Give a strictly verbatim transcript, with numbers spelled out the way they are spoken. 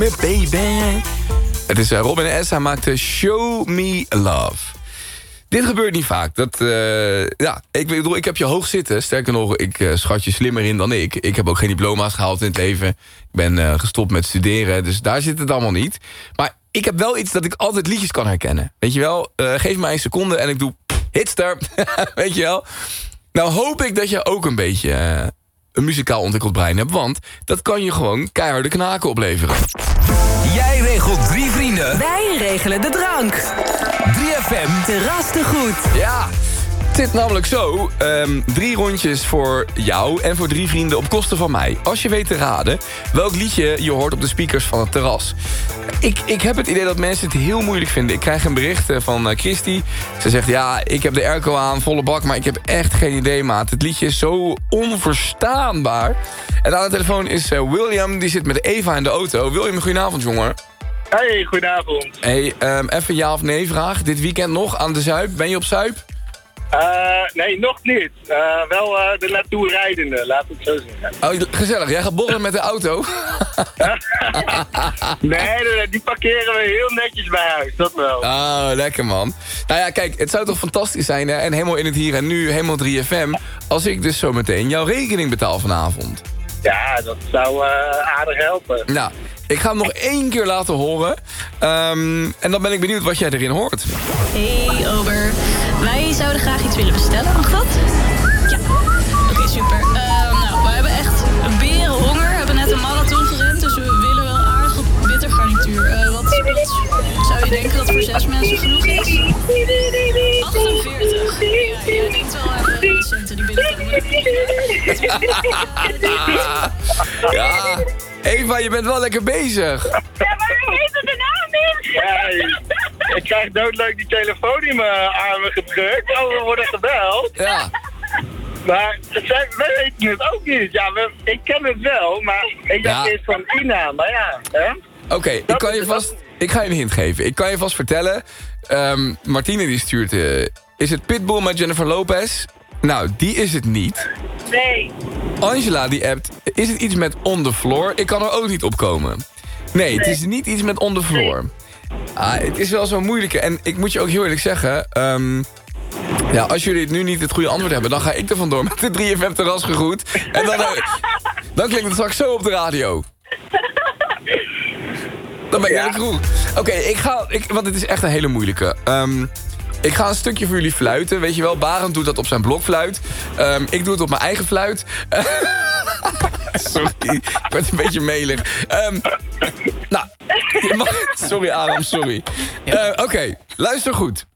me baby. Het is uh, Robin S. Hij maakte Show Me Love. Dit gebeurt niet vaak. Dat, uh, ja, ik, bedoel, ik heb je hoog zitten. Sterker nog, ik uh, schat je slimmer in dan ik. Ik heb ook geen diploma's gehaald in het leven. Ik ben uh, gestopt met studeren, dus daar zit het allemaal niet. Maar ik heb wel iets dat ik altijd liedjes kan herkennen. Weet je wel, uh, geef mij een seconde en ik doe hitster. Weet je wel. Nou hoop ik dat je ook een beetje uh, een muzikaal ontwikkeld brein hebt. Want dat kan je gewoon keiharde knaken opleveren. Jij regelt drie vrienden. Wij regelen de drank. drie F M Terras te goed. Ja, het zit namelijk zo. Um, drie rondjes voor jou en voor drie vrienden op kosten van mij. Als je weet te raden welk liedje je hoort op de speakers van het terras. Ik, ik heb het idee dat mensen het heel moeilijk vinden. Ik krijg een bericht van uh, Christy. Ze zegt, ja, ik heb de airco aan, volle bak, maar ik heb echt geen idee, maat. Het liedje is zo onverstaanbaar. En aan de telefoon is uh, William, die zit met Eva in de auto. William, goedenavond, jongen. Hey, goedenavond. Hey, um, even ja of nee vraag. Dit weekend nog aan de Zuip. Ben je op Zuip? Uh, nee, nog niet. Uh, wel uh, er naartoe rijdende, laat ik het zo zeggen. Oh, gezellig. Jij gaat borrelen met de auto? Nee, die parkeren we heel netjes bij huis, dat wel. Oh, lekker man. Nou ja, kijk, het zou toch fantastisch zijn, hè? En helemaal in het hier en nu, helemaal drie F M... als ik dus zo meteen jouw rekening betaal vanavond. Ja, dat zou uh, aardig helpen. Nou, ik ga hem nog één keer laten horen. Um, en dan ben ik benieuwd wat jij erin hoort. Hey, Ober. Wij zouden graag iets willen bestellen, mag dat? Ja. Oké, okay, super. Uh, nou, we hebben echt een berenhonger. We hebben net een marathon gerend, dus we willen wel aardig op bittergarnituur. Uh, wat, wat zou je denken dat voor zes mensen genoeg is? achtenveertig. Ja, jij denkt wel aan de centen die binnenkomen. Ja, Eva, je bent wel lekker bezig. Ja, maar hoe heet het de naam niet? Ja, ik krijg doodleuk die telefoon in mijn armen gedrukt. Oh, we worden gebeld. Ja. Maar het zijn, wij weten het ook niet. Ja, we, ik ken het wel, maar ik dacht Ja. eerst van Ina. Maar ja, hè? Oké, okay, ik kan je vast... Ik ga je een hint geven. Ik kan je vast vertellen. Um, Martine die stuurt... Uh, is het Pitbull met Jennifer Lopez? Nou, die is het niet. Nee. Angela die appt... Is het iets met On The Floor? Ik kan er ook niet op komen. Nee, het is niet iets met On The Floor. Ah, het is wel zo moeilijke. En ik moet je ook heel eerlijk zeggen... Um, ja, als jullie nu niet het goede antwoord hebben... dan ga ik er vandoor met de drie F M terras gegroet. En dan, uh, dan klinkt het straks zo op de radio. Dan ben ik Ja. heel goed. Oké, okay, ik ga... Ik, want het is echt een hele moeilijke. Um, ik ga een stukje voor jullie fluiten. Weet je wel, Barend doet dat op zijn blokfluit. Um, ik doe het op mijn eigen fluit. Sorry, ik word een beetje melig. Um, nou, je mag, sorry Aram, sorry. Uh, Oké, okay, luister goed.